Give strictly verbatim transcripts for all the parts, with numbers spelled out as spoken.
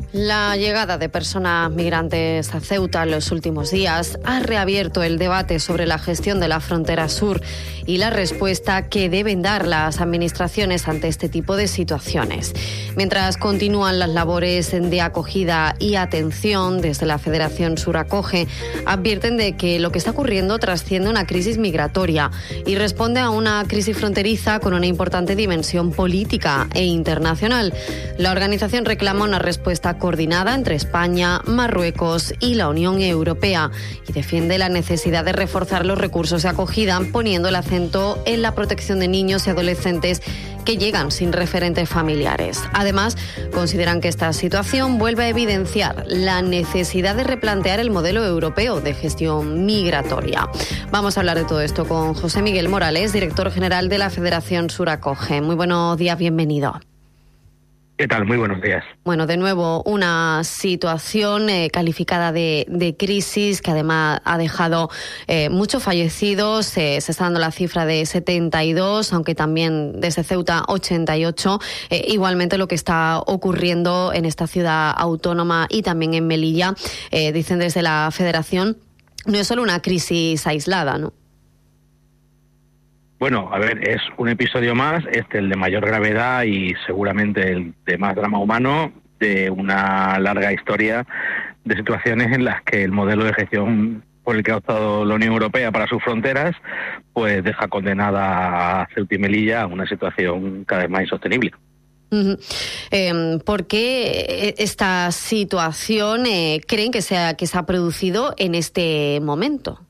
La llegada de personas migrantes a Ceuta en los últimos días ha reabierto el debate sobre la gestión de la frontera sur y la respuesta que deben dar las administraciones ante este tipo de situaciones. Mientras continúan las labores de acogida y atención, desde la Federación Sur Acoge advierten de que lo que está ocurriendo trasciende una crisis migratoria y responde a una crisis fronteriza con una importante dimensión política e internacional. La organización reclama una respuesta coordinada entre España, Marruecos y la Unión Europea y defiende la necesidad de reforzar los recursos de acogida, poniendo el acento en la protección de niños y adolescentes que llegan sin referentes familiares. Además, consideran que esta situación vuelve a evidenciar la necesidad de replantear el modelo europeo de gestión migratoria. Vamos a hablar de todo esto con José Miguel Morales, director general de la Federación Sur Acoge. Muy buenos días, bienvenido. ¿Qué tal? Muy buenos días. Bueno, de nuevo, una situación eh, calificada de, de crisis que además ha dejado eh, muchos fallecidos. Eh, se está dando la cifra de setenta y dos, aunque también desde Ceuta ochenta y ocho. Eh, igualmente lo que está ocurriendo en esta ciudad autónoma y también en Melilla, eh, dicen desde la Federación, no es solo una crisis aislada, ¿no? Bueno, a ver, es un episodio más, este el de mayor gravedad y seguramente el de más drama humano de una larga historia de situaciones en las que el modelo de gestión por el que ha optado la Unión Europea para sus fronteras, pues deja condenada a Ceuta y Melilla a una situación cada vez más insostenible. Uh-huh. Eh, ¿Por qué esta situación eh, creen que se ha, que se ha producido en este momento?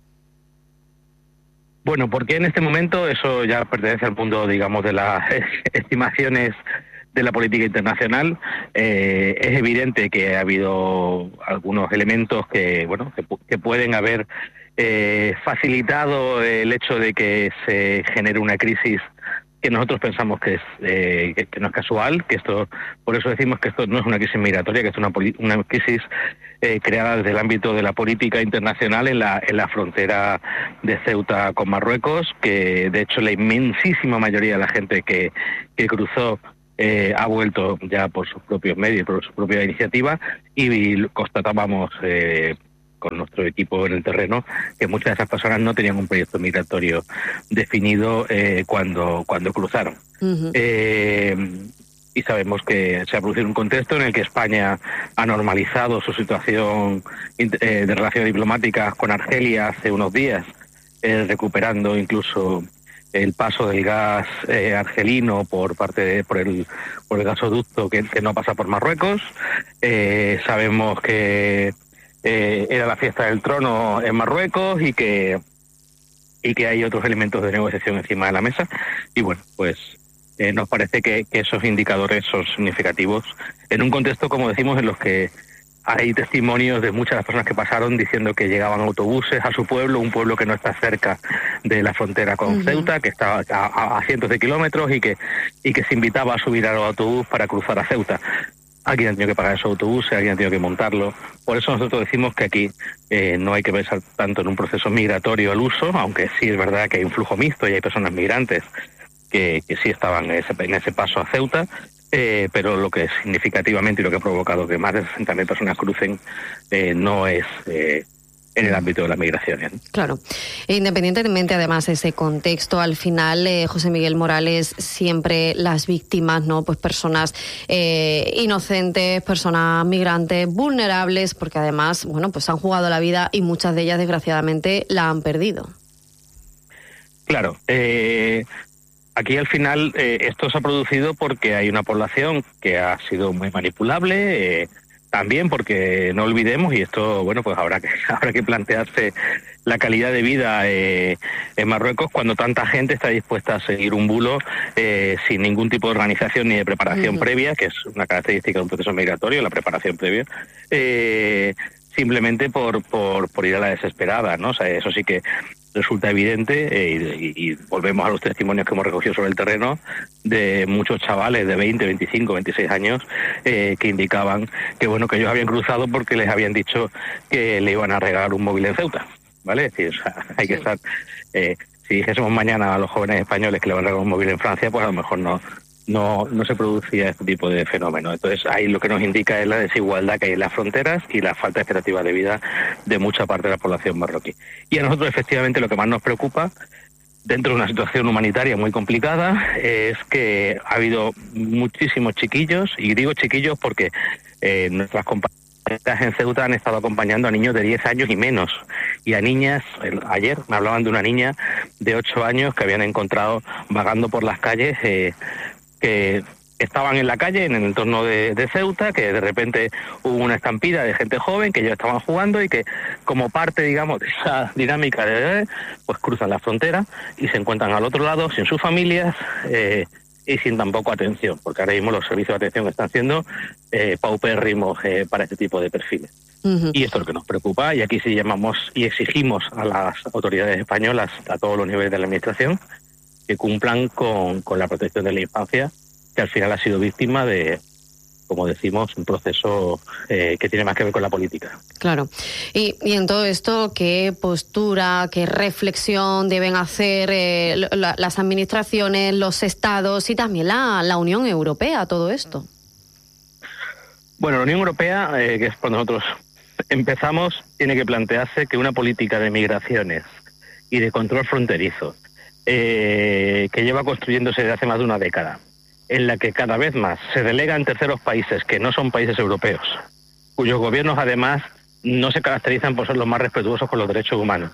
Bueno, porque en este momento eso ya pertenece al mundo, digamos, de las estimaciones de la política internacional. Eh, es evidente que ha habido algunos elementos que, bueno, que, que pueden haber eh, facilitado el hecho de que se genere una crisis que nosotros pensamos que es eh, que, que no es casual, que esto, por eso decimos que esto no es una crisis migratoria, que es una, una crisis eh, creada desde el ámbito de la política internacional en la en la frontera de Ceuta con Marruecos, que de hecho la inmensísima mayoría de la gente que, que cruzó eh, ha vuelto ya por sus propios medios, por su propia iniciativa, y constatábamos eh, con nuestro equipo en el terreno que muchas de esas personas no tenían un proyecto migratorio definido eh, cuando cuando cruzaron. Uh-huh. Eh, y sabemos que se ha producido un contexto en el que España ha normalizado su situación eh, de relaciones diplomáticas con Argelia hace unos días, eh, recuperando incluso el paso del gas eh, argelino por parte de, por el por el gasoducto que, que no pasa por Marruecos. Eh, sabemos que Eh, era la fiesta del trono en Marruecos y que y que hay otros elementos de negociación encima de la mesa, y bueno, pues eh, nos parece que, que esos indicadores son significativos en un contexto, como decimos, en los que hay testimonios de muchas de las personas que pasaron diciendo que llegaban autobuses a su pueblo, un pueblo que no está cerca de la frontera con uh-huh. Ceuta, que está a, a cientos de kilómetros, y que y que se invitaba a subir al autobús para cruzar a Ceuta. Alguien ha tenido que pagar esos autobuses, alguien ha tenido que montarlo. Por eso nosotros decimos que aquí eh, no hay que pensar tanto en un proceso migratorio al uso, aunque sí es verdad que hay un flujo mixto y hay personas migrantes que, que sí estaban en ese, en ese paso a Ceuta, eh, pero lo que significativamente y lo que ha provocado que más de sesenta mil personas crucen eh, no es Eh, en el ámbito de la migración. ¿eh? Claro. Independientemente, además, de ese contexto, al final, eh, José Miguel Morales, siempre las víctimas, ¿no? Pues personas eh, inocentes, personas migrantes, vulnerables, porque además, bueno, pues han jugado la vida y muchas de ellas, desgraciadamente, la han perdido. Claro. Eh, aquí, al final, eh, esto se ha producido porque hay una población que ha sido muy manipulable, eh, también porque no olvidemos, y esto, bueno, pues habrá que habrá que plantearse la calidad de vida eh, en Marruecos cuando tanta gente está dispuesta a seguir un bulo eh, sin ningún tipo de organización ni de preparación uh-huh. previa, que es una característica de un proceso migratorio, la preparación previa, eh, simplemente por, por por ir a la desesperada, ¿no? O sea, eso sí que resulta evidente, eh, y, y volvemos a los testimonios que hemos recogido sobre el terreno de muchos chavales de veinte, veinticinco, veintiséis años eh, que indicaban que bueno que ellos habían cruzado porque les habían dicho que le iban a regalar un móvil en Ceuta, ¿vale? Es decir, o sea, hay que estar... Eh, si dijésemos mañana a los jóvenes españoles que le van a regalar un móvil en Francia, pues a lo mejor no no, no se producía este tipo de fenómeno. Entonces ahí lo que nos indica es la desigualdad que hay en las fronteras y la falta de expectativa de vida de mucha parte de la población marroquí. Y a nosotros efectivamente lo que más nos preocupa, dentro de una situación humanitaria muy complicada, es que ha habido muchísimos chiquillos, y digo chiquillos porque eh, nuestras compañeras en Ceuta han estado acompañando a niños de diez años y menos, y a niñas, el, ayer me hablaban de una niña de ocho años que habían encontrado vagando por las calles, eh, que estaban en la calle, en el entorno de, de Ceuta, que de repente hubo una estampida de gente joven que ya estaban jugando y que como parte, digamos, de esa dinámica de pues cruzan la frontera y se encuentran al otro lado sin sus familias eh, y sin tampoco atención, porque ahora mismo los servicios de atención están siendo eh, paupérrimos eh, para este tipo de perfiles. Uh-huh. Y esto es lo que nos preocupa, y aquí sí llamamos y exigimos a las autoridades españolas, a todos los niveles de la administración, que cumplan con, con la protección de la infancia, que al final ha sido víctima de, como decimos, un proceso eh, que tiene más que ver con la política. Claro. Y, y en todo esto, ¿qué postura, qué reflexión deben hacer eh, la, las administraciones, los estados y también la, la Unión Europea a todo esto? Bueno, la Unión Europea, eh, que es por nosotros empezamos, tiene que plantearse que una política de migraciones y de control fronterizo eh, que lleva construyéndose desde hace más de una década, en la que cada vez más se delega en terceros países que no son países europeos, cuyos gobiernos además no se caracterizan por ser los más respetuosos con los derechos humanos,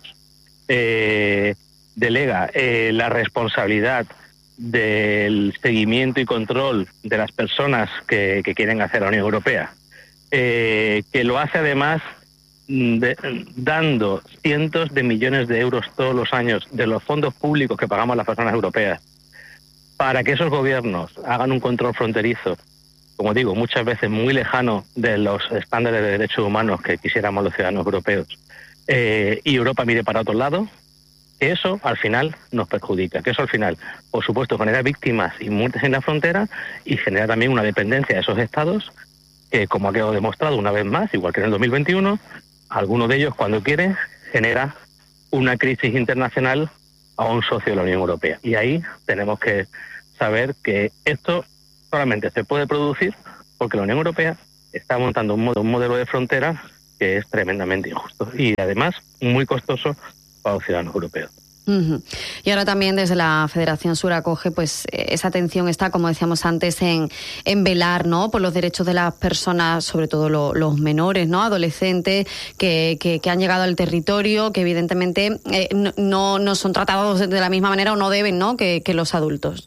eh, delega eh, la responsabilidad del seguimiento y control de las personas que, que quieren hacer a la Unión Europea, eh, que lo hace además de, dando cientos de millones de euros todos los años de los fondos públicos que pagamos las personas europeas para que esos gobiernos hagan un control fronterizo, como digo, muchas veces muy lejano de los estándares de derechos humanos que quisiéramos los ciudadanos europeos, eh, y Europa mire para otro lado, que eso al final nos perjudica, que eso al final, por supuesto, genera víctimas y muertes en la frontera y genera también una dependencia de esos estados que, como ha quedado demostrado una vez más, igual que en el dos mil veintiuno, alguno de ellos, cuando quiere, genera una crisis internacional a un socio de la Unión Europea. Y ahí tenemos que saber que esto solamente se puede producir porque la Unión Europea está montando un, un modelo de frontera que es tremendamente injusto y además muy costoso para los ciudadanos europeos. Uh-huh. Y ahora también desde la Federación Sur acoge, pues esa atención está, como decíamos antes, en, en velar, ¿no?, por los derechos de las personas, sobre todo lo, los menores, ¿no?, adolescentes que, que, que han llegado al territorio, que evidentemente eh, no, no son tratados de la misma manera o no deben, ¿no?, que, que los adultos.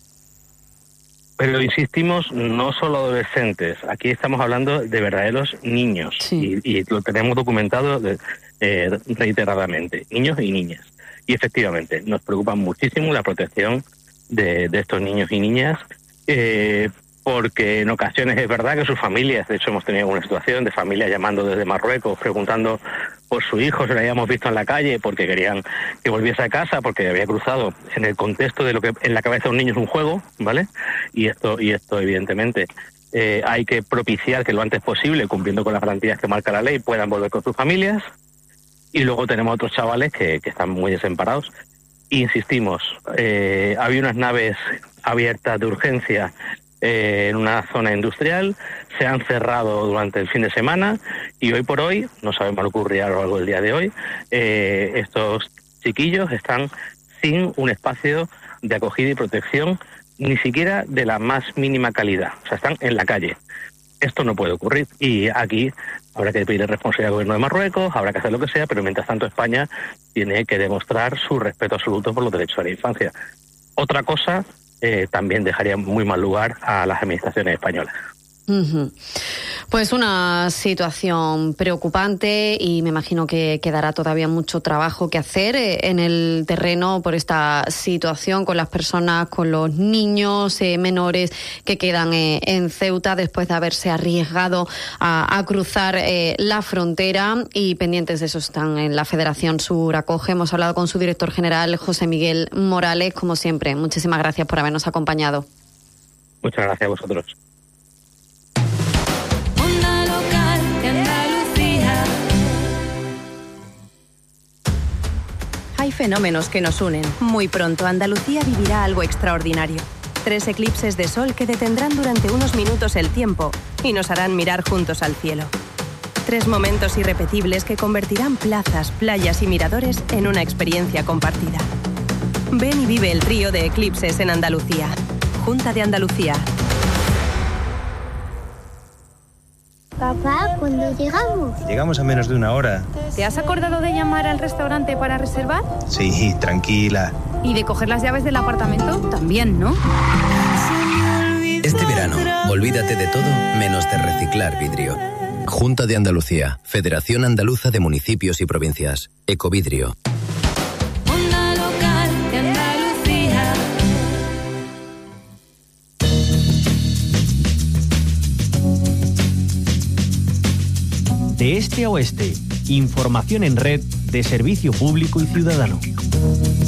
Pero insistimos, no solo adolescentes, aquí estamos hablando de verdaderos niños, sí. y, y lo tenemos documentado de, eh, reiteradamente, niños y niñas. Y efectivamente, nos preocupa muchísimo la protección de, de estos niños y niñas, eh, porque en ocasiones es verdad que sus familias, de hecho hemos tenido una situación de familias llamando desde Marruecos, preguntando por su hijo, se lo habíamos visto en la calle porque querían que volviese a casa, porque había cruzado en el contexto de lo que en la cabeza de un niño es un juego, ¿vale? Y esto, y esto evidentemente eh, hay que propiciar que lo antes posible, cumpliendo con las garantías que marca la ley, puedan volver con sus familias. Y luego tenemos otros chavales que, que están muy desamparados. Insistimos, eh, había unas naves abiertas de urgencia eh, en una zona industrial, se han cerrado durante el fin de semana y hoy por hoy, no sabemos lo que ocurrirá a lo largo del día de hoy, eh, estos chiquillos están sin un espacio de acogida y protección, ni siquiera de la más mínima calidad, o sea, están en la calle. Esto no puede ocurrir y aquí habrá que pedir responsabilidad al gobierno de Marruecos, habrá que hacer lo que sea, pero mientras tanto España tiene que demostrar su respeto absoluto por los derechos de la infancia. Otra cosa eh, también dejaría muy mal lugar a las administraciones españolas. Uh-huh. Pues una situación preocupante y me imagino que quedará todavía mucho trabajo que hacer en el terreno por esta situación con las personas, con los niños eh, menores que quedan eh, en Ceuta después de haberse arriesgado a, a cruzar eh, la frontera, y pendientes de eso están en la Federación Sur Acoge. Hemos hablado con su director general, José Miguel Morales, como siempre. Muchísimas gracias por habernos acompañado. Muchas gracias a vosotros. Hay fenómenos que nos unen. Muy pronto Andalucía vivirá algo extraordinario. Tres eclipses de sol que detendrán durante unos minutos el tiempo y nos harán mirar juntos al cielo. Tres momentos irrepetibles que convertirán plazas, playas y miradores en una experiencia compartida. Ven y vive el trío de eclipses en Andalucía. Junta de Andalucía. Papá, ¿cuándo llegamos? Llegamos a menos de una hora. ¿Te has acordado de llamar al restaurante para reservar? Sí, tranquila. ¿Y de coger las llaves del apartamento? También, ¿no? Este verano, olvídate de todo menos de reciclar vidrio. Junta de Andalucía, Federación Andaluza de Municipios y Provincias, Ecovidrio. Onda local de Andalucía. De este a oeste, información en red de servicio público y ciudadano.